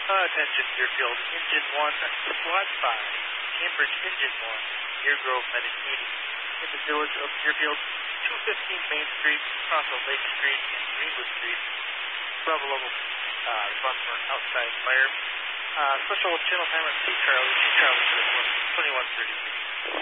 Attention Deerfield, Engine 1, Squad 5, Cambridge Engine 1, Deer Grove medicating. In the village of Deerfield, 215 Main Street, across of Lake Street and Greenwood Street. Bravo level response for an outside fire. Special channel timer C Charlie to the 2130.